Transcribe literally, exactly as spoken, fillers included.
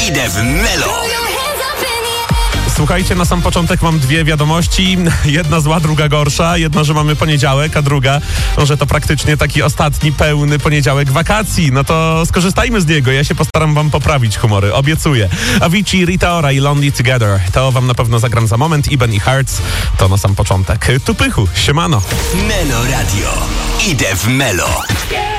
Idę w Melo. Słuchajcie, na sam początek mam dwie wiadomości. Jedna zła, druga gorsza. Jedna, że mamy poniedziałek, a druga, no, że to praktycznie taki ostatni pełny poniedziałek wakacji. No to skorzystajmy z niego. Ja się postaram wam poprawić humory. Obiecuję. Avicii, Rita Ora i Lonely Together. To wam na pewno zagram za moment. Iben i Hearts. To na sam początek. Tu pychu. Siemano. Melo Radio. Idę w Melo.